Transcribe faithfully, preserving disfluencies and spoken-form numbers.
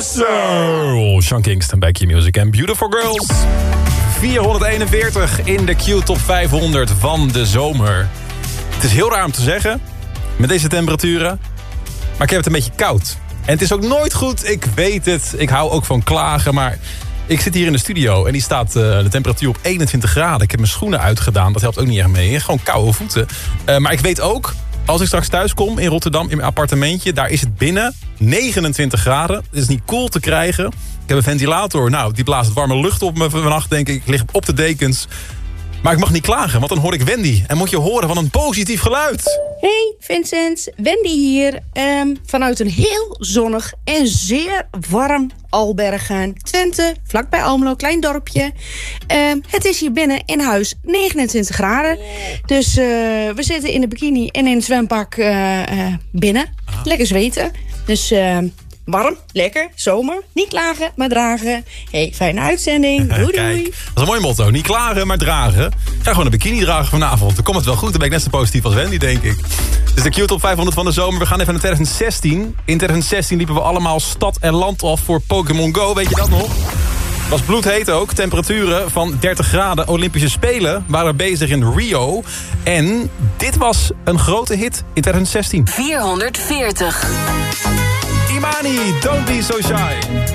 Soul. Sean Kingston bij Q-Music en Beautiful Girls. vierhonderdeenenveertig in de Q-top vijfhonderd van de zomer. Het is heel raar om te zeggen, met deze temperaturen. Maar ik heb het een beetje koud. En het is ook nooit goed, ik weet het. Ik hou ook van klagen, maar ik zit hier in de studio en die staat uh, de temperatuur op eenentwintig graden. Ik heb mijn schoenen uitgedaan, dat helpt ook niet echt mee. Gewoon koude voeten. Uh, maar ik weet ook, als ik straks thuis kom in Rotterdam in mijn appartementje, daar is het binnen negenentwintig graden. Het is niet koel te krijgen. Ik heb een ventilator, nou, die blaast warme lucht op me vannacht, denk ik. Ik lig op de dekens. Maar ik mag niet klagen, want dan hoor ik Wendy. En moet je horen van een positief geluid. Hey Vincent, Wendy hier. Um, vanuit een heel zonnig en zeer warm Albergen, Twente, vlakbij Almelo, klein dorpje. Um, het is hier binnen in huis negenentwintig graden. Dus uh, we zitten in de bikini en in het zwempak uh, uh, binnen. Lekker zweten. Dus Uh, warm, lekker, zomer. Niet klagen, maar dragen. Hey, fijne uitzending. Doei, Kijk, doei. dat is een mooi motto. Niet klagen, maar dragen. Ga gewoon een bikini dragen vanavond. Dan komt het wel goed. Dan ben ik net zo positief als Wendy, denk ik. Dus de Q-top vijfhonderd van de zomer. We gaan even naar twintig zestien. In twintig zestien liepen we allemaal stad en land af voor Pokémon Go. Weet je dat nog? Was bloedheet ook. Temperaturen van dertig graden. Olympische Spelen waren bezig in Rio. En dit was een grote hit in twintig zestien. vierhonderdveertig. Imani, Don't Be So Shy.